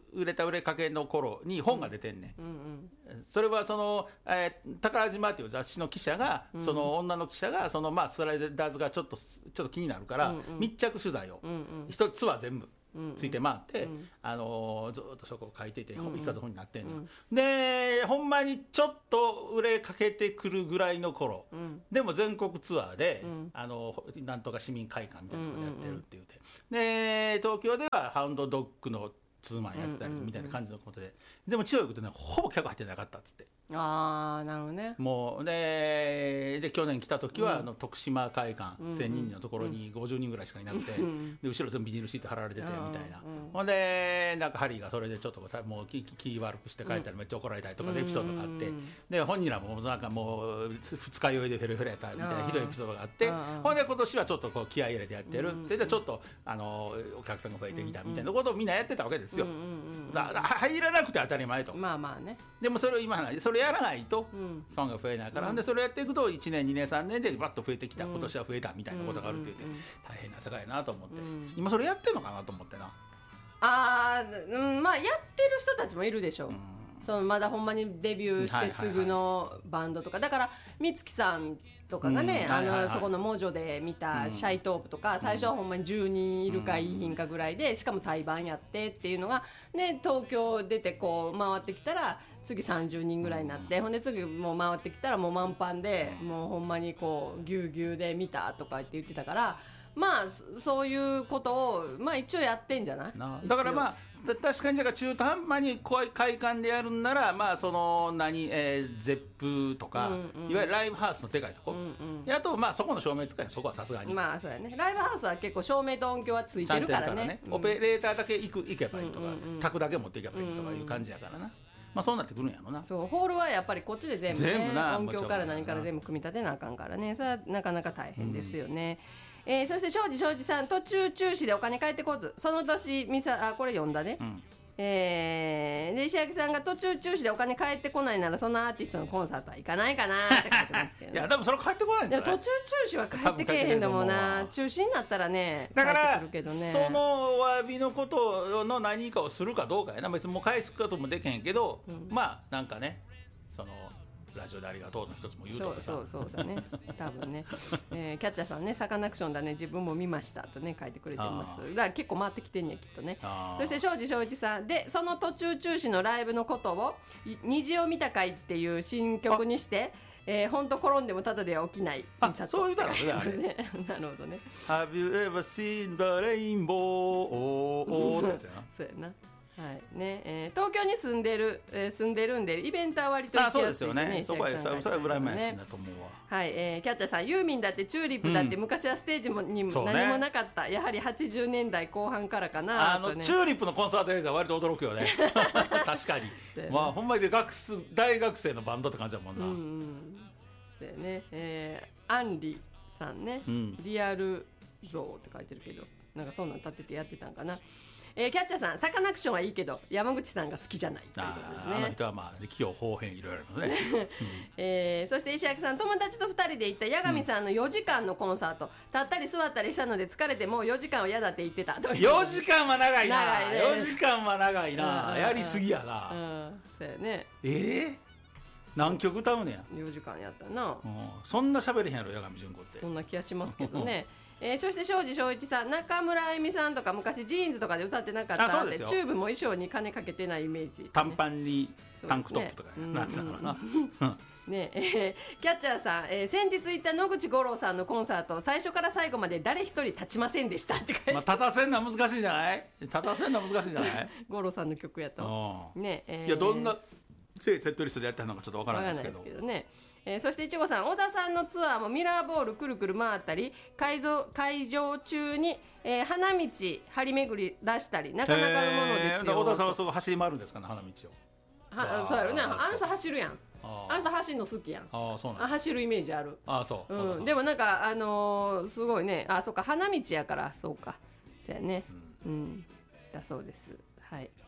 売れた売れかけの頃に本が出てんねん、 うんうんそれはその、宝島っていう雑誌の記者が、その女の記者がその、まあ、スライダーズがちょっと気になるから、密着取材を、一ツアー全部ついて回って、ずっとそこを書いてて、一冊本になってんの、でほんまにちょっと売れかけてくるぐらいの頃、でも全国ツアーで、なんとか市民会館みたいなところでやってるって言って、で東京ではハウンドドッグのツーマンやってたりみたいな感じのことで、でも中国ってねほぼ客入ってなかったっつって。 ああなるほどね。 もうで去年来た時は、徳島会館、1000人のところに50人ぐらいしかいなくて、で後ろ全部ビニールシート貼られててみたいな、ほんでなんかハリーがそれでちょっともう気悪くして帰ったらめっちゃ怒られたりとかでエピソードがあって、で本人らもなんかもう二日酔いでフェルフェルやったみたいなひどいエピソードがあって、ほんで今年はちょっとこう気合い入れてやってるってでちょっとお客さんが増えてきたみたいなことをみんなやってたわけですよ。だから入らなくて当たり前と。 まあまあね。 でもそれを今それやらないとファンが増えないから、でそれやっていくと1年2年3年でバッと増えてきた、今年は増えたみたいなことがあるって言って、大変な世界やなと思って、今それやってんのかなと思ってな。 ああ、まあやってる人たちもいるでしょう。そのまだほんまにデビューしてすぐのバンドとか、だから美月さんとかがね、そこのモジョで見たシャイトープとか、最初はほんまに10人いるかいいひんかぐらいで、しかも対バンやってっていうのがね、東京出てこう回ってきたら次30人ぐらいになって、ほんで次もう回ってきたらもう満帆で、もうほんまにこうぎゅうぎゅうで見たとかって言ってたから、まあそういうことをまあ一応やってんじゃない。 だからまあ確かにだから中途半端に会館でやるんなら、まあそのゼップとか、いわゆるライブハウスのでかいとこ、あとまあそこの照明使いそこはさすがにまあそうやね、ライブハウスは結構照明と音響はついてるからね、 オペレーターだけ行けばいいとか、卓だけ持っていけばいいとかいう感じやからな。まあそうなってくるんやろな。 そうホールはやっぱりこっちで全部ね、音響から何から全部組み立てなあかんからね、それはなかなか大変ですよね。そして庄司さん、途中中止でお金返ってこず、その年これ読んだね、で石焼さんが途中中止でお金返ってこないならそのアーティストのコンサートは行かないかなって書いてますけど、 いやでもそれ返ってこないんじゃない。 途中中止は返ってけえへんのもな、中止になったらねだから返ってくるけどね、 そのお詫びのことの何かをするかどうかやな。別にもう返すこともできへんけど、まあなんかね、そのラジオでありがとうの一つも言うとかさ、 そうだね多分ね、キャッチャーさんね、サカナクションだね自分も見ましたとね書いてくれてます。だから結構回ってきてんねきっとね。そして庄司さんで、その途中中止のライブのことを虹を見たかいっていう新曲にして、本当転んでもただでは起きない。 そういう歌なのねあれなるほどね。 Have you ever seen the rainbow ってやつやな。 そうやな。はいね、東京に住んでるんでイベントは割と行きやすいね。 そこは羨ましいなと思うわ。 はい、キャッチャーさん、ユーミンだってチューリップだって、昔はステージにも何もなかった、やはり80年代後半からかなとね。 チューリップのコンサート映像は割と驚くよね確かにまあほんまに大学生のバンドって感じだもんな。 そうやね、アンリさんね、リアル像って書いてるけど、なんかそんなん立っててやってたんかな。キャッチャーさん、サカナクションはいいけど山口さんが好きじゃないということですね。 あの人はまあ器用方変いろいろありますね、そして石焼さん、友達と2人で行った八神さんの4時間のコンサート、立ったり座ったりしたので疲れてもう4時間は嫌だって言ってたという。 4時間は長いな。 長いね、 4時間は長いな、やりすぎやな。 そうやね。 何曲歌うねや。 4時間やったな。 そんな喋れへんやろ八神純子って。 そんな気がしますけどねそして庄司正一さん、中村あゆみさんとか昔ジーンズとかで歌ってなかったって、チューブも衣装に金かけてないイメージ、 短パンにタンクトップとかなんつうのかなねキャッチャーさん、先日行った野口五郎さんのコンサート、最初から最後まで誰一人立ちませんでしたって書いて、 立たせんのは難しいんじゃない。 五郎さんの曲やとね、 いやどんなセットリストでやったのかちょっとわからないですけどね。そしていちごさん、小田さんのツアーもミラーボールくるくる回ったり、会場中に、花道張り巡り出したり、なかなかのものですよ。 小田さんはそこ走り回るんですかね、花道を。そうやろね、あの人走るやん。あの人走るの好きやん。 そうなん。 走るイメージある。 そう。 でもなんかすごいね。そうか、花道やからそうか。そうやね。だそうです。はい。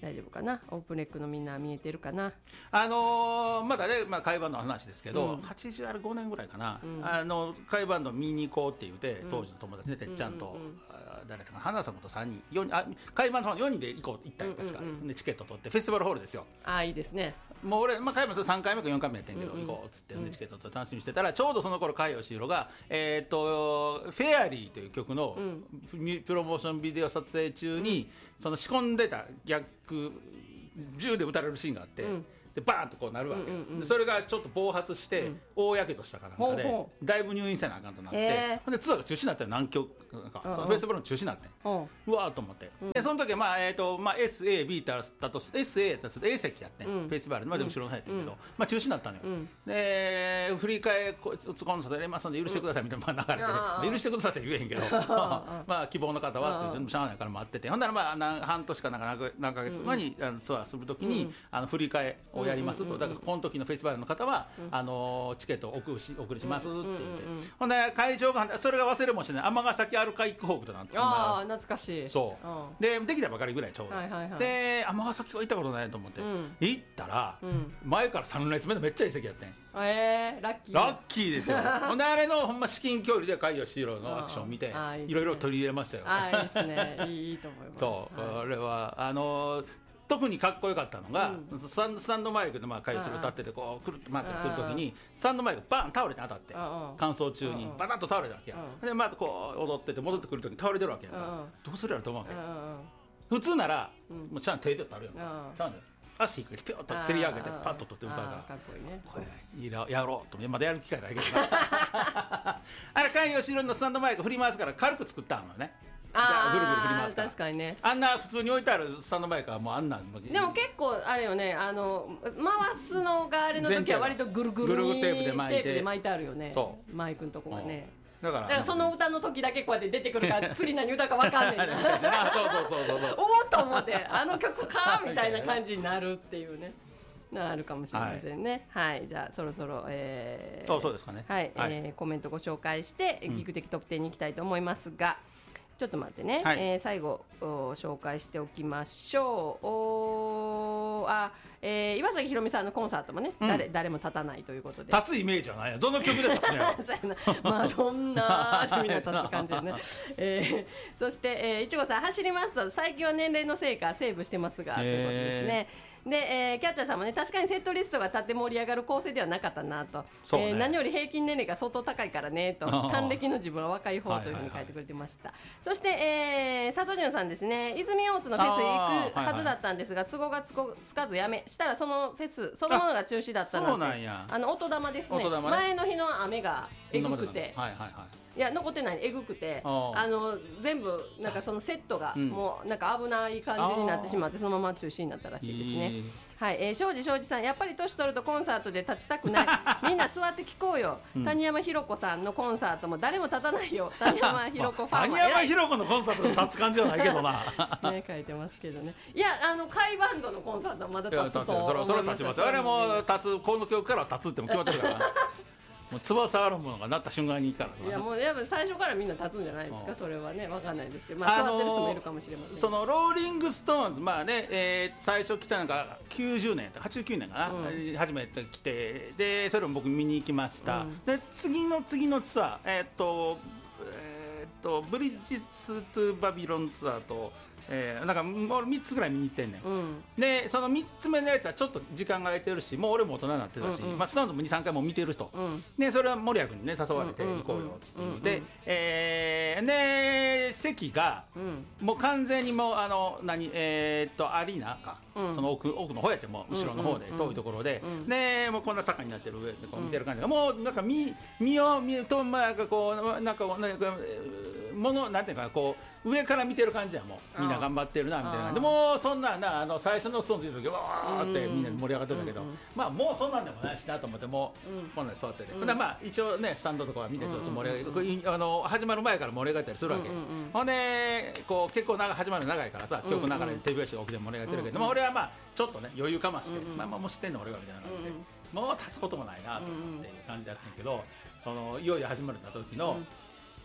大丈夫かな。オープンレックのみんな見えてるかな。 まだね、会バンドの話ですけど、85年ぐらいかな、会バンド見に行こうって言って当時の友達ね、てっちゃんと、誰かな、花さんと3人会バンドの4人で行ったよ確か、でチケット取ってフェスティバルホールですよ。 いいですね。 もう俺、会バンド3回目か4回目やってんけど、行こうっつってチケット取って楽しみにしてたら、ちょうどその頃甲斐義弘がフェアリーという曲のプロモーションビデオ撮影中に、その仕込んでたギャグ銃で撃たれるシーンがあって、でバーンとこうなるわけ、でそれがちょっと暴発して大やけどしたかなんかで、だいぶ入院せなあかんとなって、ほんでツアーが中止になったよ。南極なんか、そのフェスティバルの中止になって、うわーと思って、でその時はSAB ってあったと SA やったら A 席やってん、フェスティバルの後ろの方やってんけど、中止になったのよ、で振り替えコンサート入れますので許してくださいみたいな流れて、許してくださいって言えへんけど希望の方はって言ってしゃあないから待ってて、ほんなら半年か何ヶ月後にツアーする時に振り替えをやりますと、だからこの時のフェスティバルの方はチケットをお送りしますって言って、ほんで会場がそれが忘れもしない尼崎アルカイックホークとなって、 懐かしい。 そうできたばかりぐらいちょうど、で尼崎は行ったことないと思って行ったら、前から3列目のめっちゃいい席やってん。 ラッキーですよ。ほんであれのほんま至近距離で甲斐義弘のアクションを見ていろいろ取り入れましたよ。 いいですね。いいと思います。 そうあれは特にかっこよかったのが、スタンドマイクで甲斐義弘立っててこうくるっと回ったりするときにスタンドマイクバーン倒れて当たって乾燥中にバタッと倒れたわけや。でまたこう踊ってて戻ってくるときに倒れてるわけやから、どうするやろと思うわけ。普通ならもうちゃんと手で立るやん。ちゃんと足引っ掛けてピョッと蹴り上げてパッと取って歌うから、 かっこいいね。 これやろうとまだやる機会ないけどあれ甲斐義弘のスタンドマイク振り回すから軽く作ったのね。ぐるぐる振り回すから。 確かにね。 あんな普通に置いてあるスタンドマイクはもうあんなんでも結構あれよね、回すのがあれの時は割とぐるぐるにテープで巻いてあるよね。マイクのとこがね。 だからその歌の時だけこうやって出てくるから次何歌か分かんないなそうおおと思ってあの曲かみたいな感じになるっていうね、あるかもしれませんね。はい、じゃあそろそろそうですかね。 はい、コメントご紹介してギグ的トップ10に行きたいと思いますが、ちょっと待ってね、最後紹介しておきましょう。岩崎宏美さんのコンサートもね、誰も立たないということで、 立つイメージはないよ。どの曲で立つねマドンナーってみんな立つ感じよねそして、いちごさん走りますと最近は年齢のせいかセーブしてますが、ということですね。で、キャッチャーさんもね、確かにセットリストが立って盛り上がる構成ではなかったなと、何より平均年齢が相当高いからねと、還暦の自分は若い方というふうに書いてくれてました。そして、佐藤潤さんですね、泉大津のフェス行くはずだったんですが、都合がつかずやめしたらそのフェスそのものが中止だったので、音玉ですね、前の日の雨がえぐくて、いや残ってない、えぐくて、全部なんかそのセットがもうなんか危ない感じになってしまって、そのまま中止になったらしいですね。はい、庄司さん、やっぱり年取るとコンサートで立ちたくないみんな座って聞こうよ谷山ひろ子さんのコンサートも誰も立たないよ谷山ひろ子ファンは谷山ひろ子のコンサートで立つ感じじゃないけどなね、書いてますけどね。いや甲斐バンドのコンサートはまだ立つと思います。 それは立ちます。あれも立つ、この曲からは立つっても決まってるからもう翼あるものがなった瞬間にいいから、 いやもうやっぱ最初からみんな立つんじゃないですか。それはね分かんないですけど、座ってる人もいるかもしれません。 そのローリングストーンズ、最初来たのが90年89年かな、初めて来て、でそれを僕見に行きました。で次のツアー、ブリッジス・トゥ・バビロンツアーと、なんかもう3つぐらい見に行ってんねん、でその3つ目のやつはちょっと時間が空いてるし、もう俺も大人になってたし、スタンズも 2,3 回も見てる人、でそれは守谷君にね誘われて行こうよっつって言って、で席がもう完全にもうアリーナか、その奥の方やって、もう後ろの方で遠いところで、でもうこんな坂になってる上でこう見てる感じが、もうなんか見るとなんかこうなんかなんていうかこう上から見てる感じや、もうみんな頑張ってるなみたいな。でもそんなんな最初のストーンズの時わーってみんな盛り上がってるんだけど、もうそんなんでもないしなと思って、もうこんなん座ってて、一応ねスタンドとかは見てちょっと盛り上がる、始まる前から盛り上がったりするわけ。ほんでこう結構始まる長いからさ、曲流れで手拍子が起きて盛り上がってるけど、俺はちょっとね余裕かまして、もう知ってんの俺はみたいな感じで、もう立つこともないなと思っていう感じだったんやけど、そのいよいよ始まるた時の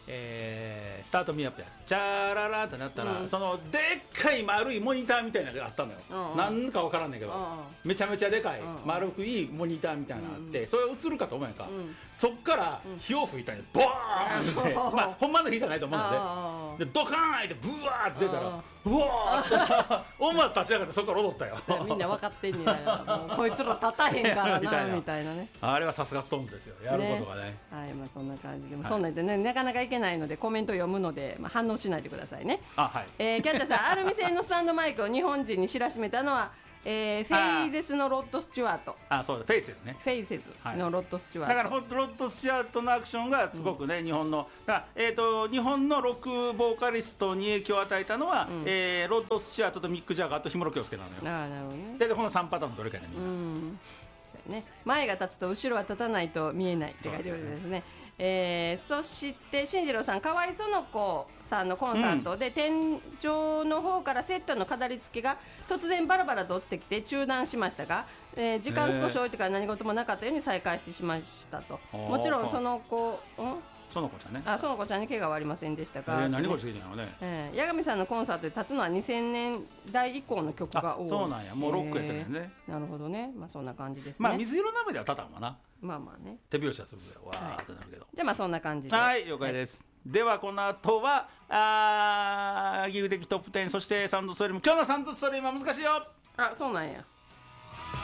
スタートミーアップやチャララってなったら、そのでっかい丸いモニターみたいなのがあったのよ、なんか分からんねんけど、めちゃめちゃでかい、丸くいいモニターみたいなのがあって、それ映るかと思うんやんか、そっから火を吹いたんや、ボーンって、まあほんまの火じゃないと思うので、ドカーンってブワーって出たら、うわーって思わず立ち上がってそこから踊ったよ。 みんな分かってんねやから、もうこいつら立たへんからなみたいなね。 あれはさすがストーンズですよ、やることがね。 はい、まあそんな感じでも、そんなんでね、なかなかいけないのでコメント読むので、反応しないでくださいね。 キャッチャーさん、アルミ製のスタンドマイクを日本人に知らしめたのは、フェイゼスのロッド・スチュワート。 そうだ、フェイスですね。 フェイセズのロッド・スチュワート。 だからロッド・スチュワートのアクションがすごくね、日本の日本のロックボーカリストに影響を与えたのは、ロッド・スチュワートとミック・ジャガーと氷室京介なのよ。 なるほどね。 でこの3パターンどれかね、みんな。 そうね、前が立つと後ろは立たないと見えないって書いてあるんですね。そして進次郎さん、河合園子さんのコンサートで、天井の方からセットの飾り付けが突然バラバラと落ちてきて中断しましたが、時間少し置いてから何事もなかったように再開しましたと。もちろんその子園子ちゃんね。 園子ちゃんに怪我はありませんでしたが、 何がついてんのね。 八神さんのコンサートで立つのは2000年代以降の曲が多い。 そうなんや、もうロックやってるんね。 なるほどね、まあそんな感じですね。 まあ水色鍋では立たんわな。 まあまあね、 手拍子はするぐらいわーってなるけど。 じゃあまあそんな感じで。 はい、了解です。ではこの後は岐阜的トップ10、そしてサウンドストリーム。今日のサウンドストリームは難しいよ。 そうなんや。